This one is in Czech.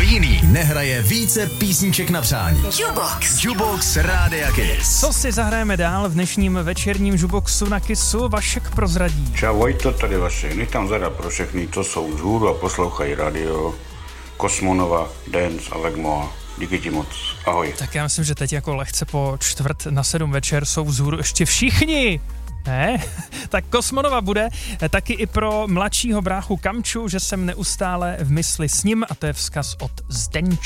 jiný nehraje více písniček na přání. Jukebox Rádia Kiss. Co si zahrajeme dál v dnešním večerním Jukeboxu na Kissu? Vašek prozradí. Čau, Vojto, tady Vašek. Nechám zadat pro všechny, co jsou vzhůru a poslouchají radio Kosmonova, Dance a Vegmoa. Díky ti moc. Ahoj. Tak já myslím, že teď jako lehce po 6:45 večer jsou vzhůru ještě všichni. Ne? Tak Kosmonova bude taky i pro mladšího bráchu Kamču, že jsem neustále v mysli s ním, a to je vzkaz od Zdenča.